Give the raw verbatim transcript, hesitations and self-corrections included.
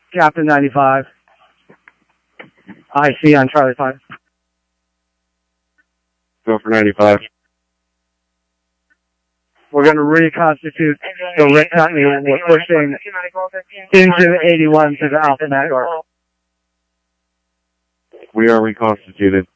Captain ninety-five. I C on Charlie five. Go for ninety-five. We're going to reconstitute the Rick Company. We're pushing into eighty-one to the Alpha Network. We are reconstituted.